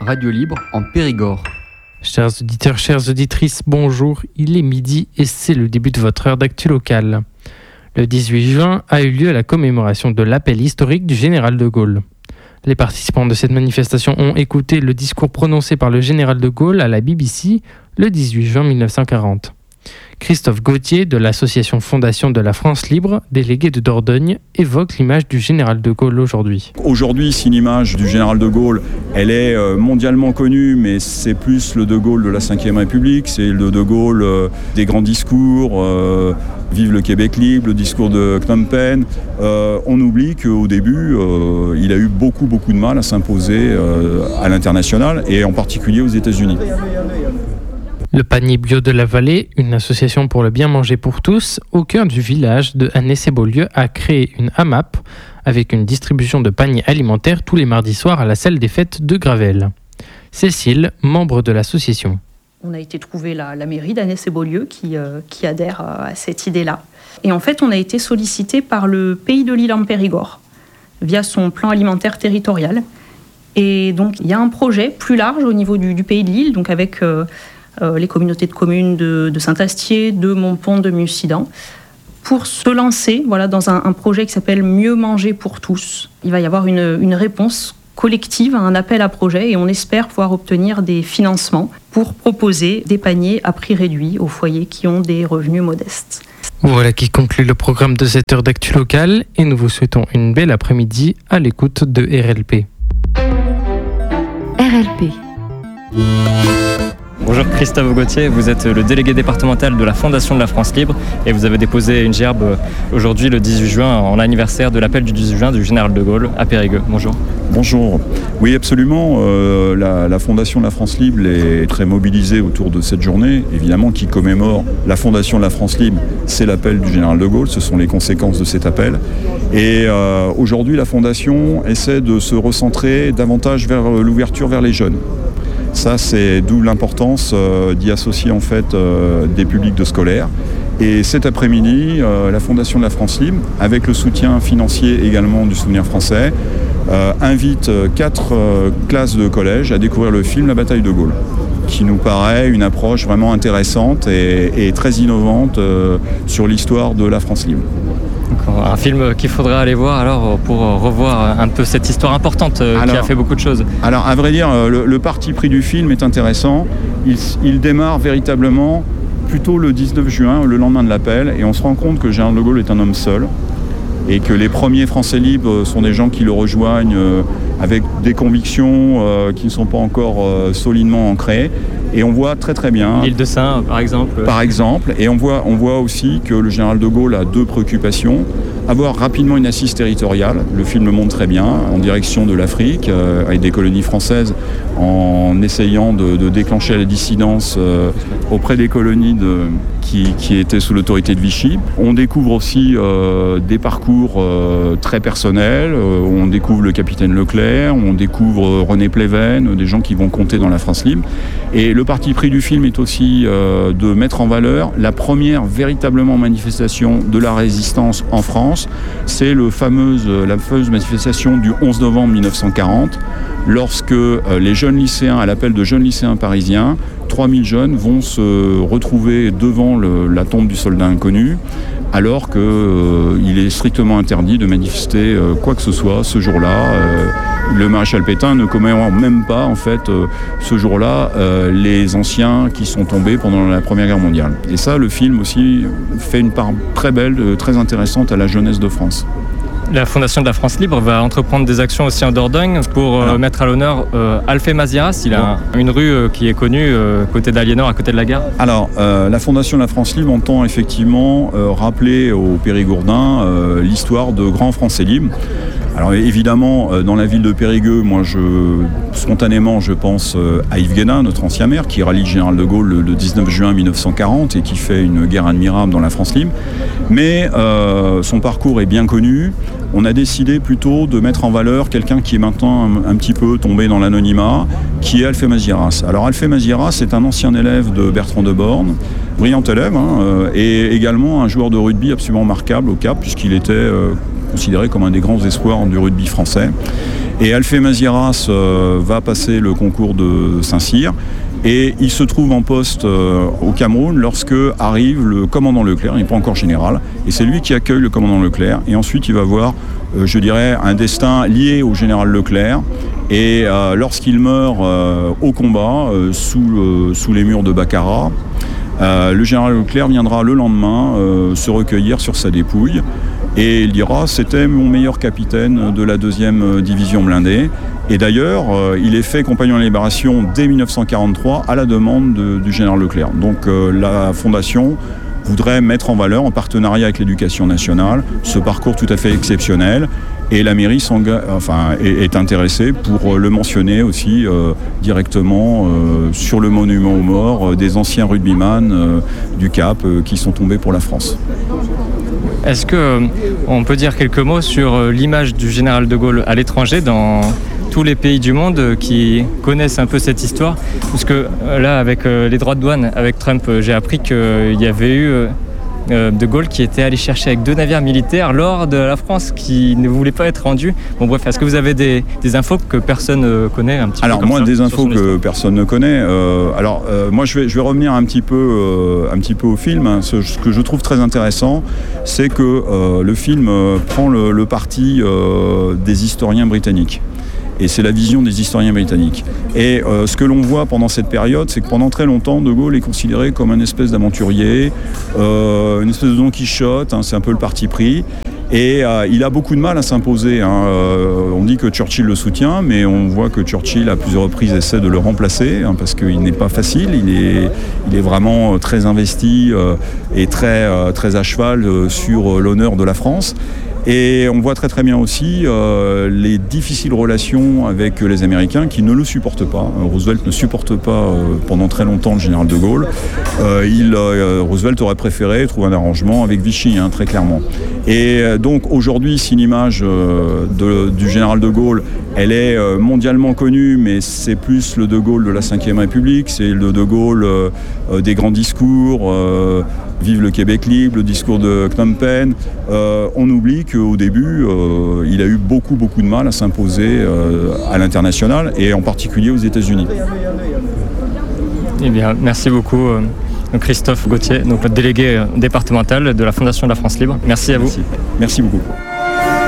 radio libre en Périgord. Chers auditeurs, chères auditrices, bonjour, il est midi et c'est le début de votre heure d'actu locale. Le 18 juin a eu lieu la commémoration de l'appel historique du général de Gaulle. Les participants de cette manifestation ont écouté le discours prononcé par le général de Gaulle à la BBC le 18 juin 1940. Christophe Gauthier de l'association Fondation de la France Libre, délégué de Dordogne, évoque l'image du général de Gaulle aujourd'hui. Aujourd'hui, si l'image du général de Gaulle, elle est mondialement connue, mais c'est plus le de Gaulle de la Ve République, c'est le de Gaulle des grands discours, vive le Québec libre, le discours de Phnom Penh. On oublie qu'au début, il a eu beaucoup de mal à s'imposer à l'international et en particulier aux États-Unis. Le panier bio de la vallée, une association pour le bien manger pour tous, au cœur du village de Annay-et-Beaulieu, a créé une AMAP avec une distribution de paniers alimentaires tous les mardis soirs à la salle des fêtes de Gravelle. Cécile, membre de l'association. On a été trouver la mairie d'Annay-et-Beaulieu qui adhère à cette idée-là. Et en fait, on a été sollicité par le Pays de l'Île en Périgord via son plan alimentaire territorial. Et donc, il y a un projet plus large au niveau du Pays de l'Île, donc avec les communautés de communes de Saint-Astier, de Montpont, de Mussidan, pour se lancer dans un projet qui s'appelle Mieux manger pour tous. Il va y avoir une réponse collective à un appel à projet et on espère pouvoir obtenir des financements pour proposer des paniers à prix réduit aux foyers qui ont des revenus modestes. Voilà qui conclut le programme de cette heure d'actu locale et nous vous souhaitons une belle après-midi à l'écoute de RLP. RLP. Bonjour Christophe Gauthier, vous êtes le délégué départemental de la Fondation de la France Libre et vous avez déposé une gerbe aujourd'hui le 18 juin en anniversaire de l'appel du 18 juin du général de Gaulle à Périgueux. Bonjour. Bonjour. Oui, absolument. La Fondation de la France Libre est très mobilisée autour de cette journée, évidemment, qui commémore la Fondation de la France Libre. C'est l'appel du général de Gaulle, ce sont les conséquences de cet appel. Et aujourd'hui, la Fondation essaie de se recentrer davantage vers l'ouverture vers les jeunes. Ça, c'est d'où l'importance d'y associer en fait des publics de scolaires. Et cet après-midi, la Fondation de la France Libre, avec le soutien financier également du Souvenir français, invite 4 classes de collège à découvrir le film La bataille de Gaulle, qui nous paraît une approche vraiment intéressante et très innovante sur l'histoire de la France libre. Un film qu'il faudrait aller voir alors pour revoir un peu cette histoire importante qui a fait beaucoup de choses. Alors à vrai dire, le parti pris du film est intéressant. Il démarre véritablement plutôt le 19 juin, le lendemain de l'appel, et on se rend compte que le général de Gaulle est un homme seul et que les premiers Français libres sont des gens qui le rejoignent avec des convictions qui ne sont pas encore solidement ancrées. Et on voit très bien... L'île de Saint, par exemple. Par exemple. Et on voit aussi que le général de Gaulle a 2 préoccupations. Avoir rapidement une assise territoriale, le film le montre très bien, en direction de l'Afrique, avec des colonies françaises, en essayant de déclencher la dissidence auprès des colonies qui étaient sous l'autorité de Vichy. On découvre aussi des parcours très personnels. On découvre le capitaine Leclerc, on découvre René Pleven, des gens qui vont compter dans la France libre. Et le parti pris du film est aussi de mettre en valeur la première véritablement manifestation de la résistance en France. C'est la fameuse manifestation du 11 novembre 1940, lorsque les jeunes lycéens, à l'appel de jeunes lycéens parisiens, 3000 jeunes vont se retrouver devant la tombe du soldat inconnu, alors qu'il est strictement interdit de manifester quoi que ce soit ce jour-là. Le maréchal Pétain ne commémore même pas, en fait, ce jour-là, les anciens qui sont tombés pendant la Première Guerre mondiale. Et ça, le film aussi fait une part très belle, très intéressante à la jeunesse de France. La Fondation de la France Libre va entreprendre des actions aussi en Dordogne pour mettre à l'honneur Alphée Maziras. Il a une rue qui est connue côté d'Aliénor, à côté de la gare. Alors, la Fondation de la France Libre entend effectivement rappeler aux Périgourdins l'histoire de grands Français libres. Alors évidemment, dans la ville de Périgueux, moi spontanément je pense à Yves Guénin, notre ancien maire, qui rallie le général de Gaulle le 19 juin 1940 et qui fait une guerre admirable dans la France libre. Mais son parcours est bien connu. On a décidé plutôt de mettre en valeur quelqu'un qui est maintenant un petit peu tombé dans l'anonymat, qui est Alphée Maziras. Alors Alphée Maziras est un ancien élève de Bertrand de Born, brillant élève, et également un joueur de rugby absolument remarquable au Cap, puisqu'il était considéré comme un des grands espoirs du rugby français. Et Alphée Maziras va passer le concours de Saint-Cyr. Et il se trouve en poste au Cameroun lorsque arrive le commandant Leclerc, il n'est pas encore général, et c'est lui qui accueille le commandant Leclerc. Et ensuite, il va avoir, je dirais, un destin lié au général Leclerc. Et lorsqu'il meurt au combat, sous les murs de Baccarat, le général Leclerc viendra le lendemain se recueillir sur sa dépouille. Et il dira, c'était mon meilleur capitaine de la 2e division blindée. Et d'ailleurs, il est fait compagnon de la Libération dès 1943 à la demande du général Leclerc. Donc la Fondation voudrait mettre en valeur, en partenariat avec l'Éducation nationale, ce parcours tout à fait exceptionnel. Et la mairie est intéressée pour le mentionner aussi directement sur le monument aux morts des anciens rugbyman du Cap qui sont tombés pour la France. Est-ce qu'on peut dire quelques mots sur l'image du général de Gaulle à l'étranger, dans tous les pays du monde qui connaissent un peu cette histoire? Parce que là, avec les droits de douane, avec Trump, j'ai appris qu'il y avait eu de Gaulle qui était allé chercher avec 2 navires militaires l'or de la France qui ne voulait pas être rendu. Bon bref, est-ce que vous avez des infos que personne connaît un petit peu? Alors moi, des infos que personne ne connaît. Moi, je vais revenir un petit peu au film. Hein. Ce que je trouve très intéressant, c'est que le film prend le parti des historiens britanniques. Et c'est la vision des historiens britanniques. Et ce que l'on voit pendant cette période, c'est que pendant très longtemps, De Gaulle est considéré comme une espèce d'aventurier, une espèce de Don Quichotte, hein, c'est un peu le parti pris. Et il a beaucoup de mal à s'imposer. Hein. On dit que Churchill le soutient, mais on voit que Churchill, à plusieurs reprises, essaie de le remplacer, hein, parce qu'il n'est pas facile. Il est vraiment très investi et très à cheval sur l'honneur de la France. Et on voit très très bien aussi les difficiles relations avec les Américains qui ne le supportent pas. Roosevelt ne supporte pas pendant très longtemps le général de Gaulle. Roosevelt aurait préféré trouver un arrangement avec Vichy, hein, très clairement. Et donc aujourd'hui, si l'image du général de Gaulle, elle est mondialement connue, mais c'est plus le de Gaulle de la Ve République, c'est le de Gaulle des grands discours, Vive le Québec libre, le discours de Phnom Penh. On oublie qu'au début, il a eu beaucoup de mal à s'imposer à l'international et en particulier aux États-Unis. Eh bien, merci beaucoup Christophe Gauthier, donc le délégué départemental de la Fondation de la France Libre. Merci à vous. Merci beaucoup.